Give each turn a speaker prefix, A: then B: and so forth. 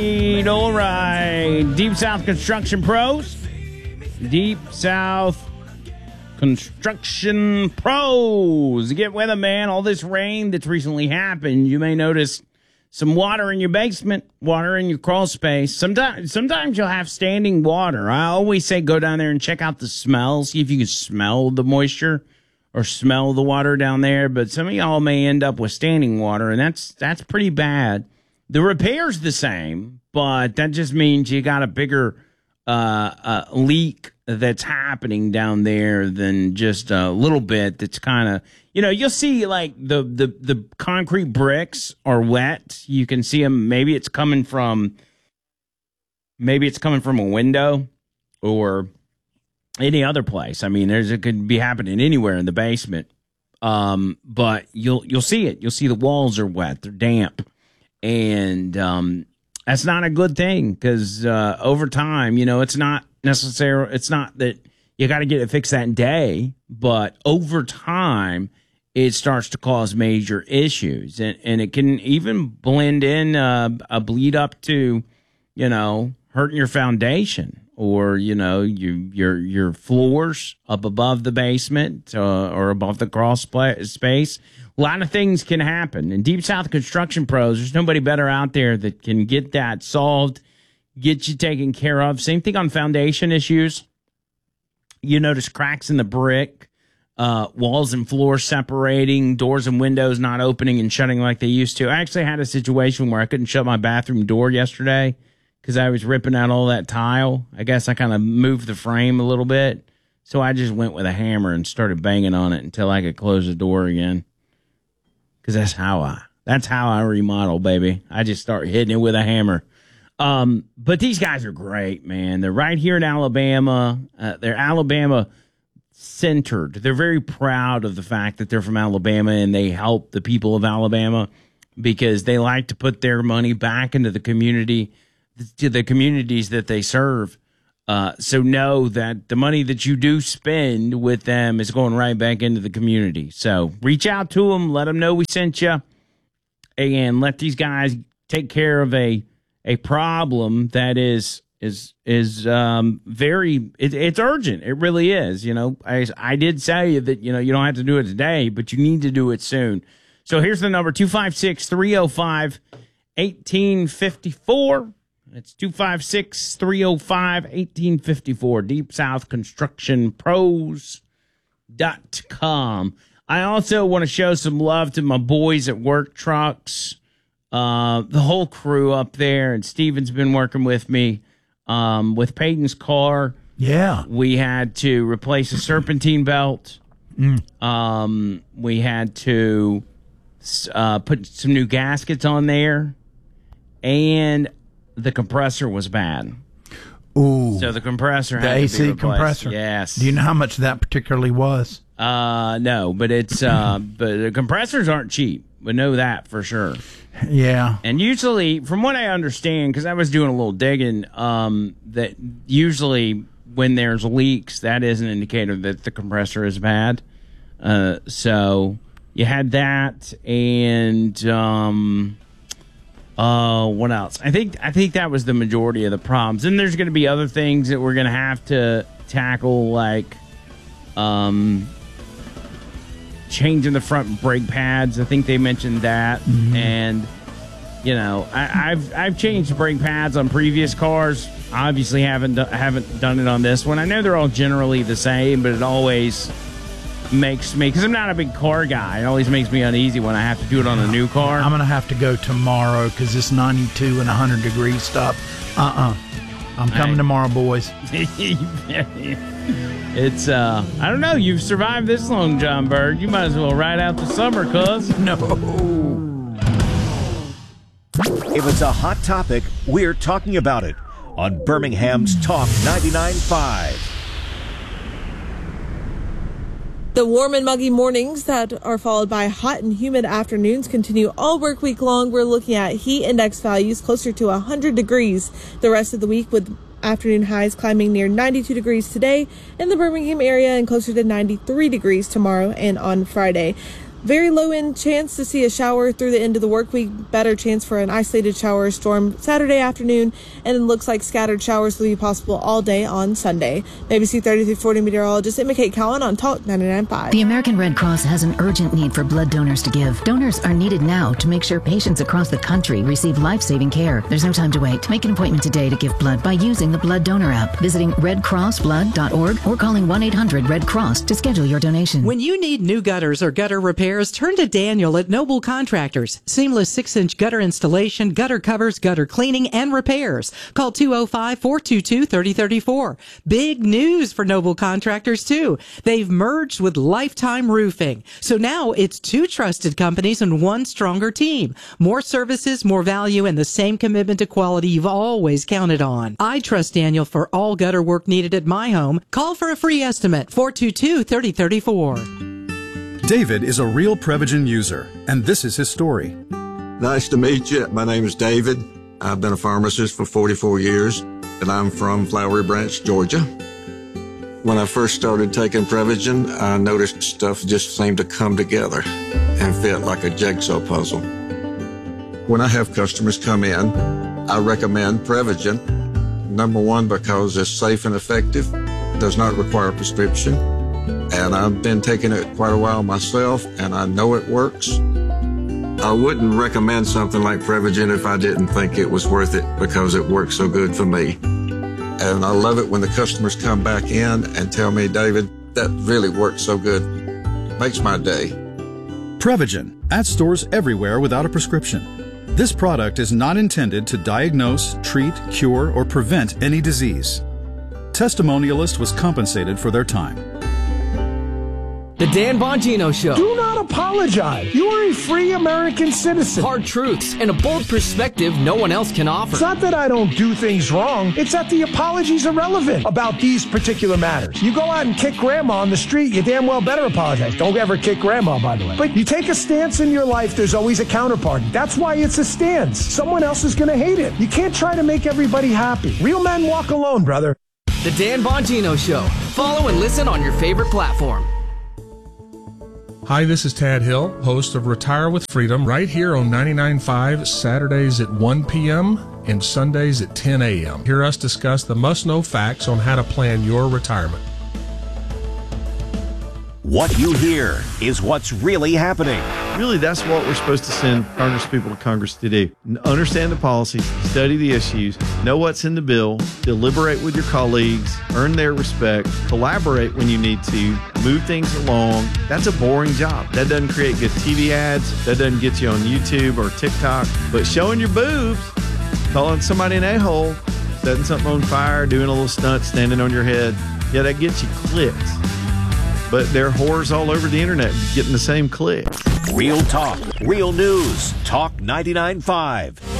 A: All right. Deep South Construction Pros. Deep South Construction Pros. Get with them, man. All this rain that's recently happened, you may notice some water in your basement, water in your crawl space. Sometimes you'll have standing water. I always say go down there and check out the smell. See if you can smell the moisture or smell the water down there. But some of y'all may end up with standing water, and that's pretty bad. The repair's the same, but that just means you got a bigger leak that's happening down there than just a little bit. That's kind of, you'll see like the concrete bricks are wet. You can see them. Maybe it's coming from a window or any other place. I mean, it could be happening anywhere in the basement. But you'll see it. You'll see the walls are wet. They're damp. And that's not a good thing because over time, it's not that you got to get it fixed that day, but over time, it starts to cause major issues. And it can even blend in a bleed up to, hurting your foundation or, your floors up above the basement or above the crawl space. A lot of things can happen. And Deep South Construction Pros, there's nobody better out there that can get that solved, get you taken care of. Same thing on foundation issues. You notice cracks in the brick, walls and floors separating, doors and windows not opening and shutting like they used to. I actually had a situation where I couldn't shut my bathroom door yesterday because I was ripping out all that tile. I guess I kind of moved the frame a little bit. So I just went with a hammer and started banging on it until I could close the door again. Because that's how I remodel, baby. I just start hitting it with a hammer. But these guys are great, man. They're right here in Alabama. They're Alabama-centered. They're very proud of the fact that they're from Alabama, and they help the people of Alabama because they like to put their money back into the community, to the communities that they serve. So know that the money that you do spend with them is going right back into the community. So reach out to them, let them know we sent you, and let these guys take care of a problem that is very, it's urgent. It really is. I did say that, you don't have to do it today, but you need to do it soon. So here's the number, 256-305-1854. It's 256-305-1854, DeepSouthConstructionPros.com. I also want to show some love to my boys at Work Trucks, the whole crew up there, and Steven's been working with me with Peyton's car.
B: Yeah.
A: We had to replace a serpentine belt. We had to put some new gaskets on there, and the compressor was bad.
B: Ooh.
A: So the compressor had
B: the
A: to be
B: AC
A: replaced.
B: compressor.
A: Yes.
B: Do you know how much that particularly was?
A: No, but it's but the compressors aren't cheap. We know that for sure.
B: Yeah.
A: And usually, from what I understand, because I was doing a little digging, that usually when there's leaks, that is an indicator that the compressor is bad. So you had that, and what else? I think that was the majority of the problems. And there's going to be other things that we're going to have to tackle, like changing the front brake pads. I think they mentioned that. Mm-hmm. And I've changed brake pads on previous cars. Obviously haven't done it on this one. I know they're all generally the same, but it always makes me, because I'm not a big car guy, it always makes me uneasy when I have to do it on a new car.
B: I'm going to have to go tomorrow because this 92 and 100 degree stuff. I'm coming tomorrow, boys.
A: It's, I don't know, you've survived this long, John Bird. You might as well ride out the summer, cuz.
B: No.
C: If it's a hot topic, we're talking about it on Birmingham's Talk 99.5.
D: The warm and muggy mornings that are followed by hot and humid afternoons continue all work week long. We're looking at heat index values closer to 100 degrees the rest of the week, with afternoon highs climbing near 92 degrees today in the Birmingham area and closer to 93 degrees tomorrow and on Friday. Very low end chance to see a shower through the end of the work week. Better chance for an isolated shower or storm Saturday afternoon. And it looks like scattered showers will be possible all day on Sunday. ABC 30-40 meteorologist Emma Kate Cowan on Talk 99.5.
E: The American Red Cross has an urgent need for blood donors to give. Donors are needed now to make sure patients across the country receive life-saving care. There's no time to wait. Make an appointment today to give blood by using the Blood Donor app, visiting redcrossblood.org or calling 1-800-RED-CROSS to schedule your donation.
F: When you need new gutters or gutter repairs, turn to Daniel at Noble Contractors. Seamless 6-inch gutter installation, gutter covers, gutter cleaning, and repairs. Call 205-422-3034. Big news for Noble Contractors, too. They've merged with Lifetime Roofing. So now it's 2 trusted companies and 1 stronger team. More services, more value, and the same commitment to quality you've always counted on. I trust Daniel for all gutter work needed at my home. Call for a free estimate, 422-3034.
G: David is a real Prevagen user, and this is his story.
H: Nice to meet you. My name is David. I've been a pharmacist for 44 years, and I'm from Flowery Branch, Georgia. When I first started taking Prevagen, I noticed stuff just seemed to come together and fit like a jigsaw puzzle. When I have customers come in, I recommend Prevagen. Number one, because it's safe and effective, does not require a prescription. And I've been taking it quite a while myself, and I know it works. I wouldn't recommend something like Prevagen if I didn't think it was worth it because it works so good for me. And I love it when the customers come back in and tell me, David, that really worked so good. Makes my day.
G: Prevagen, at stores everywhere without a prescription. This product is not intended to diagnose, treat, cure, or prevent any disease. Testimonialist was compensated for their time.
I: The Dan Bongino Show.
J: Do not apologize. You are a free American citizen.
I: Hard truths and a bold perspective no one else can offer.
J: It's not that I don't do things wrong. It's that the apologies are irrelevant about these particular matters. You go out and kick grandma on the street, you damn well better apologize. Don't ever kick grandma, by the way. But you take a stance in your life, there's always a counterparty. That's why it's a stance. Someone else is going to hate it. You can't try to make everybody happy. Real men walk alone, brother.
I: The Dan Bongino Show. Follow and listen on your favorite platform.
K: Hi, this is Tad Hill, host of Retire with Freedom, right here on 99.5, Saturdays at 1 p.m. and Sundays at 10 a.m. Hear us discuss the must-know facts on how to plan your retirement.
C: What you hear is what's really happening.
L: Really, that's what we're supposed to send Congress people to Congress to do. Understand the policies, study the issues, know what's in the bill, deliberate with your colleagues, earn their respect, collaborate when you need to, move things along. That's a boring job. That doesn't create good TV ads. That doesn't get you on YouTube or TikTok. But showing your boobs, calling somebody an a-hole, setting something on fire, doing a little stunt, standing on your head, yeah, that gets you clicks. But there are whores all over the internet getting the same clicks.
C: Real talk, real news. Talk 99.5.